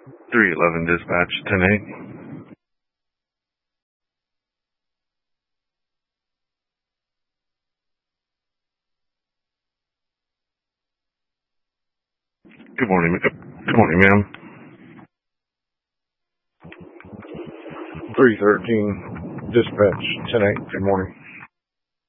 311 dispatch, 10-8. Good morning, ma'am. 313 dispatch, 10-8. Good morning.